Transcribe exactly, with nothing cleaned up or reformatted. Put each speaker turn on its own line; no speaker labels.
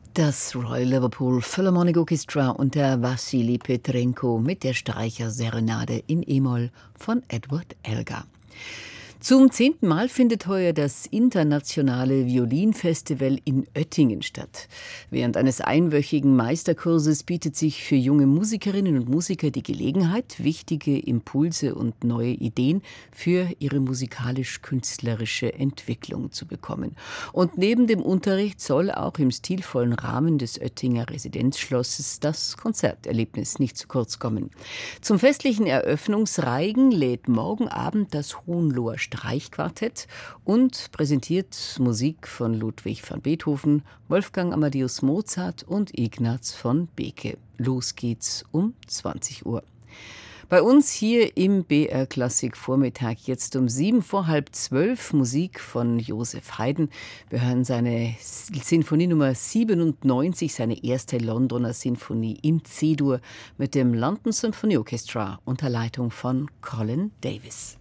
Das Royal Liverpool Philharmonic Orchestra unter Wassily Petrenko mit der Streicherserenade in E-Moll von Edward Elgar. Zum zehnten Mal findet heuer das internationale Violinfestival in Oettingen statt. Während eines einwöchigen Meisterkurses bietet sich für junge Musikerinnen und Musiker die Gelegenheit, wichtige Impulse und neue Ideen für ihre musikalisch-künstlerische Entwicklung zu bekommen. Und neben dem Unterricht soll auch im stilvollen Rahmen des Oettinger Residenzschlosses das Konzerterlebnis nicht zu kurz kommen. Zum festlichen Eröffnungsreigen lädt morgen Abend das Hohenloher Streichquartett und präsentiert Musik von Ludwig van Beethoven, Wolfgang Amadeus Mozart und Ignaz von Beke. Los geht's um zwanzig Uhr. Bei uns hier im B R Klassik Vormittag jetzt um sieben vor halb zwölf Musik von Joseph Haydn. Wir hören seine Sinfonie Nummer siebenundneunzig, seine erste Londoner Sinfonie in C-Dur mit dem London Symphony Orchestra unter Leitung von Colin Davis.